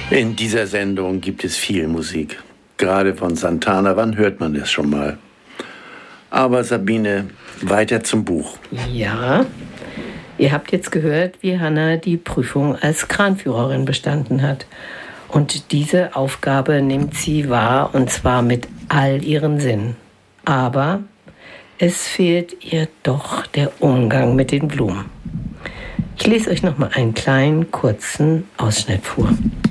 In dieser Sendung gibt es viel Musik. Gerade von Santana, wann hört man das schon mal? Aber Sabine, weiter zum Buch. Ja, ihr habt jetzt gehört, wie Hannah die Prüfung als Kranführerin bestanden hat. Und diese Aufgabe nimmt sie wahr, und zwar mit all ihren Sinnen. Aber es fehlt ihr doch der Umgang mit den Blumen. Ich lese euch noch mal einen kleinen, kurzen Ausschnitt vor.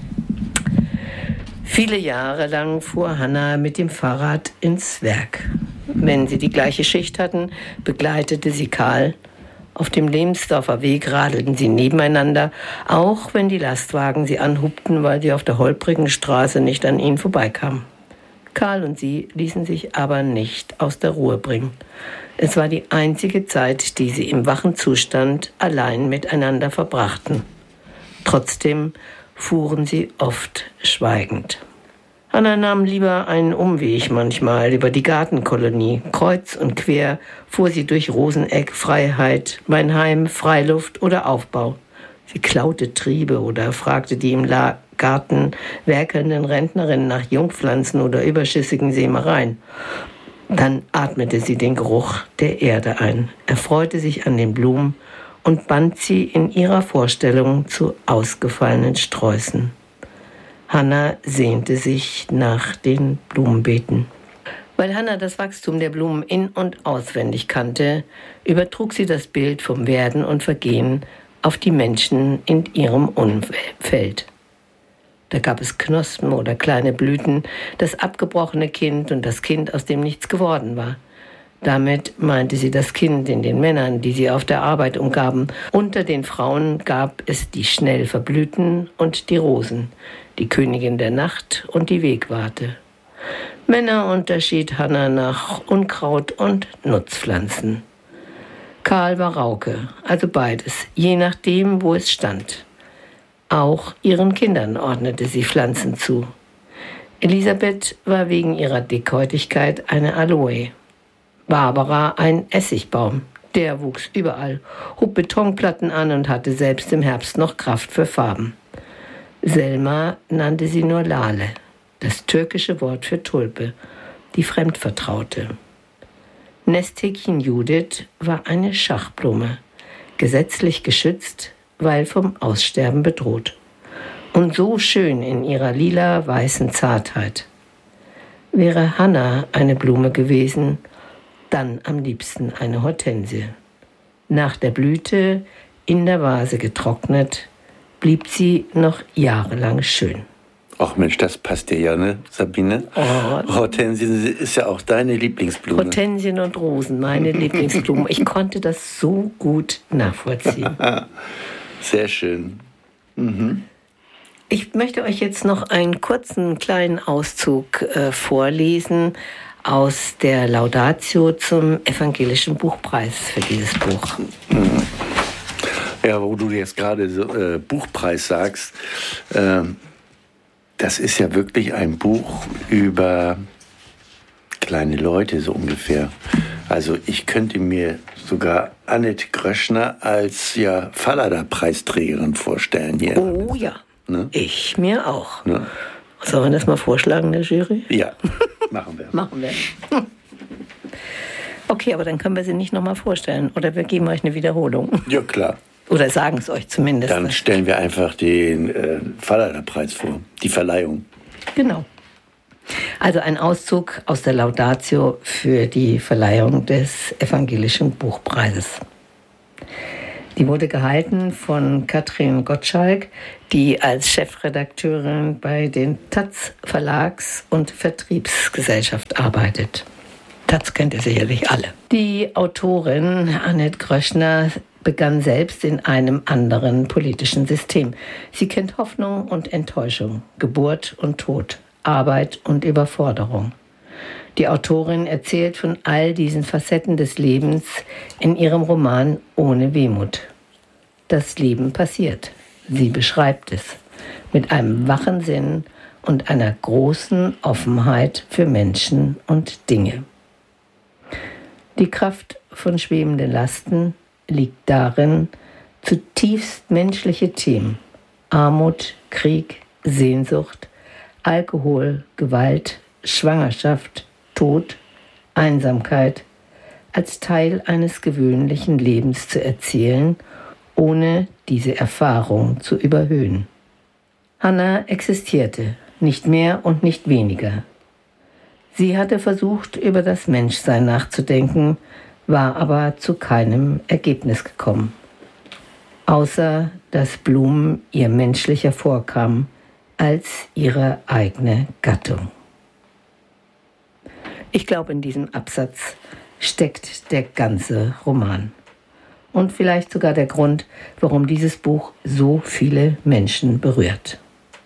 Viele Jahre lang fuhr Hannah mit dem Fahrrad ins Werk. Wenn sie die gleiche Schicht hatten, begleitete sie Karl. Auf dem Lehmsdorfer Weg radelten sie nebeneinander, auch wenn die Lastwagen sie anhupten, weil sie auf der holprigen Straße nicht an ihnen vorbeikamen. Karl und sie ließen sich aber nicht aus der Ruhe bringen. Es war die einzige Zeit, die sie im wachen Zustand allein miteinander verbrachten. Trotzdem fuhren sie oft schweigend. Hannah nahm lieber einen Umweg manchmal über die Gartenkolonie. Kreuz und quer fuhr sie durch Roseneck, Freiheit, Mein Heim, Freiluft oder Aufbau. Sie klaute Triebe oder fragte die im Garten werkelnden Rentnerinnen nach Jungpflanzen oder überschüssigen Sämereien. Dann atmete sie den Geruch der Erde ein, erfreute sich an den Blumen und band sie in ihrer Vorstellung zu ausgefallenen Sträußen. Hannah sehnte sich nach den Blumenbeeten. Weil Hannah das Wachstum der Blumen in- und auswendig kannte, übertrug sie das Bild vom Werden und Vergehen auf die Menschen in ihrem Umfeld. Da gab es Knospen oder kleine Blüten, das abgebrochene Kind und das Kind, aus dem nichts geworden war. Damit meinte sie das Kind in den Männern, die sie auf der Arbeit umgaben. Unter den Frauen gab es die schnell verblühten und die Rosen, die Königin der Nacht und die Wegwarte. Männer unterschied Hannah nach Unkraut und Nutzpflanzen. Karl war Rauke, also beides, je nachdem, wo es stand. Auch ihren Kindern ordnete sie Pflanzen zu. Elisabeth war wegen ihrer Dickhäutigkeit eine Aloe. Barbara ein Essigbaum. Der wuchs überall, hob Betonplatten an und hatte selbst im Herbst noch Kraft für Farben. Selma nannte sie nur Lale, das türkische Wort für Tulpe, die Fremdvertraute. Nesthäkchen Judith war eine Schachblume, gesetzlich geschützt, weil vom Aussterben bedroht. Und so schön in ihrer lila-weißen Zartheit. Wäre Hannah eine Blume gewesen, dann am liebsten eine Hortensie. Nach der Blüte, in der Vase getrocknet, blieb sie noch jahrelang schön. Ach Mensch, das passt dir ja, ne, Sabine? Oh. Hortensie ist ja auch deine Lieblingsblume. Hortensien und Rosen, meine Lieblingsblumen. Ich konnte das so gut nachvollziehen. Sehr schön. Mhm. Ich möchte euch jetzt noch einen kurzen, kleinen Auszug vorlesen aus der Laudatio zum Evangelischen Buchpreis für dieses Buch. Ja, wo du jetzt gerade so, Buchpreis sagst, das ist ja wirklich ein Buch über kleine Leute, so ungefähr. Also ich könnte mir sogar Annette Gröschner als ja Fallada-Preisträgerin vorstellen hier. Oh ja, ne? Ich mir auch. Ne? Sollen wir das mal vorschlagen, der Jury? Ja, machen wir. Machen wir. Okay, aber dann können wir sie nicht nochmal vorstellen. Oder wir geben euch eine Wiederholung. Ja, klar. Oder sagen es euch zumindest. Dann stellen wir einfach den Fallada-Preis vor, die Verleihung. Genau. Also ein Auszug aus der Laudatio für die Verleihung des Evangelischen Buchpreises. Die wurde gehalten von Katrin Gottschalk, die als Chefredakteurin bei den Taz Verlags- und Vertriebsgesellschaft arbeitet. Taz kennt ihr sicherlich alle. Die Autorin Annette Gröschner begann selbst in einem anderen politischen System. Sie kennt Hoffnung und Enttäuschung, Geburt und Tod, Arbeit und Überforderung. Die Autorin erzählt von all diesen Facetten des Lebens in ihrem Roman Ohne Wehmut. Das Leben passiert. Sie beschreibt es mit einem wachen Sinn und einer großen Offenheit für Menschen und Dinge. Die Kraft von schwebenden Lasten liegt darin, zutiefst menschliche Themen, Armut, Krieg, Sehnsucht, Alkohol, Gewalt, Schwangerschaft, Tod, Einsamkeit als Teil eines gewöhnlichen Lebens zu erzählen, ohne diese Erfahrung zu überhöhen. Hannah existierte, nicht mehr und nicht weniger. Sie hatte versucht, über das Menschsein nachzudenken, war aber zu keinem Ergebnis gekommen. Außer dass Blumen ihr menschlicher vorkam als ihre eigene Gattung. Ich glaube, in diesem Absatz steckt der ganze Roman. Und vielleicht sogar der Grund, warum dieses Buch so viele Menschen berührt.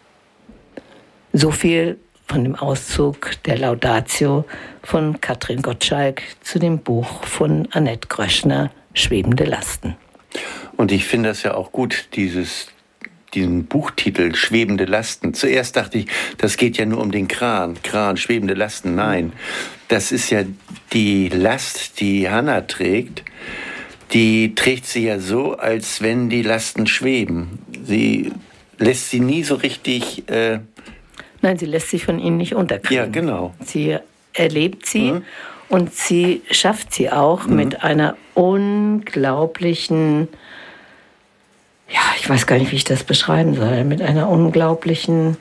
So viel von dem Auszug der Laudatio von Katrin Gottschalk zu dem Buch von Annette Gröschner, Schwebende Lasten. Und ich finde das ja auch gut, diesen Buchtitel, Schwebende Lasten. Zuerst dachte ich, das geht ja nur um den Kran, schwebende Lasten. Nein, das ist ja die Last, die Hannah trägt. Die trägt sie ja so, als wenn die Lasten schweben. Sie lässt sie nie so richtig... Nein, sie lässt sich von ihnen nicht unterkriegen. Ja, genau. Sie erlebt sie und sie schafft sie auch mit einer unglaublichen, ja, ich weiß gar nicht, wie ich das beschreiben soll, mit einer unglaublichen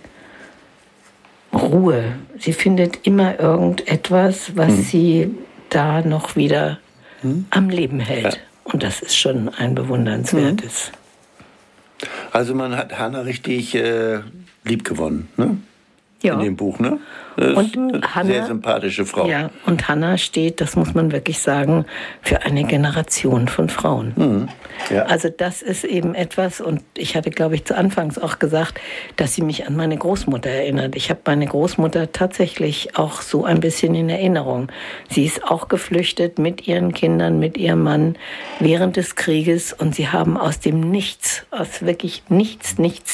Ruhe. Sie findet immer irgendetwas, was sie da noch wieder am Leben hält. Ja. Und das ist schon ein bewundernswertes. Also man hat Hannah richtig lieb gewonnen, ne? Ja. In dem Buch, ne? Und Hannah, sehr sympathische Frau. Ja, und Hannah steht, das muss man wirklich sagen, für eine Generation von Frauen. Ja. Also das ist eben etwas, und ich hatte, glaube ich, zu Anfangs auch gesagt, dass sie mich an meine Großmutter erinnert. Ich habe meine Großmutter tatsächlich auch so ein bisschen in Erinnerung. Sie ist auch geflüchtet mit ihren Kindern, mit ihrem Mann während des Krieges, und sie haben aus dem Nichts, aus wirklich nichts,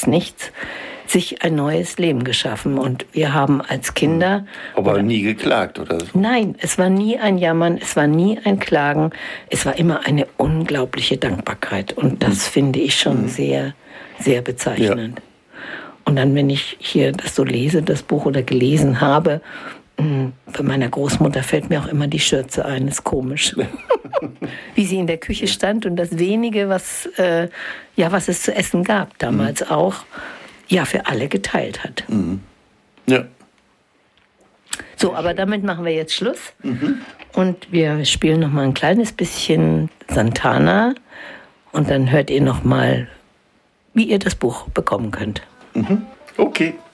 sich ein neues Leben geschaffen. Und wir haben als Kinder... Aber nie geklagt, oder so? Nein, es war nie ein Jammern, es war nie ein Klagen. Es war immer eine unglaubliche Dankbarkeit. Und das finde ich schon sehr, sehr bezeichnend. Ja. Und dann, wenn ich hier das so lese, das Buch, oder gelesen habe, bei meiner Großmutter fällt mir auch immer die Schürze ein, ist komisch. Wie sie in der Küche stand und das wenige, was es zu essen gab, damals auch, ja, für alle geteilt hat. Ja. So, aber damit machen wir jetzt Schluss. Und wir spielen noch mal ein kleines bisschen Santana. Und dann hört ihr noch mal, wie ihr das Buch bekommen könnt. Okay.